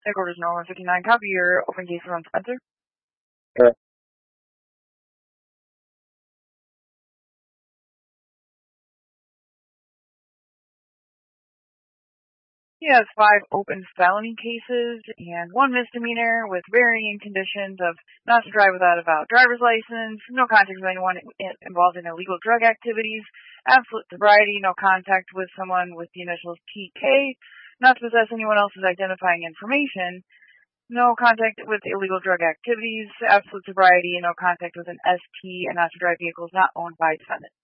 Headquarters Norman 59, copy your open case on Spencer. Okay. He has 5 open felony cases and 1 misdemeanor with varying conditions of not to drive without a valid driver's license, no contact with anyone involved in illegal drug activities, absolute sobriety, no contact with someone with the initials TK, not to possess anyone else's identifying information, no contact with illegal drug activities, absolute sobriety, and no contact with an ST, and not to drive vehicles not owned by defendant.